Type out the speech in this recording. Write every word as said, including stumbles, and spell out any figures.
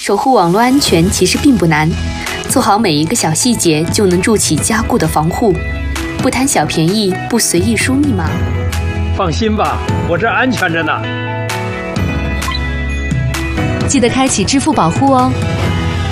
守护网络安全其实并不难，做好每一个小细节就能筑起加固的防护。不贪小便宜，不随意输密码。 放心吧，我这安全着呢。 记得开启支付保护哦。